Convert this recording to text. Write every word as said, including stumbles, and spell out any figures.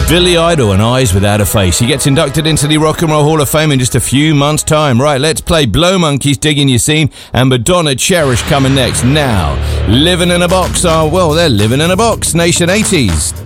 Billy Idol and Eyes Without a Face. He gets inducted into the Rock and Roll Hall of Fame in just a few months' time. Right, let's play Blow Monkeys, Digging Your Scene, and Madonna, Cherish coming next. Now, Living in a Box are, well, they're living in a box. Nation eighties.